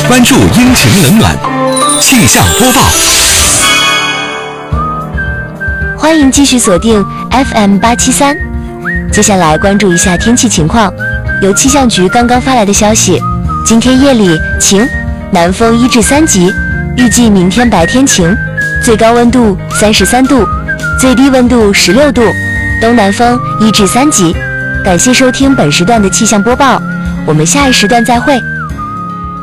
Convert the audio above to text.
关注阴晴冷暖，气象播报。 欢迎继续锁定 FM873。接下来关注一下天气情况。由气象局刚刚发来的消息，今天夜里晴，南风1至3级，预计明天白天晴，最高温度33度，最低温度16度，东南风1至3级。感谢收听本时段的气象播报，我们下一时段再会。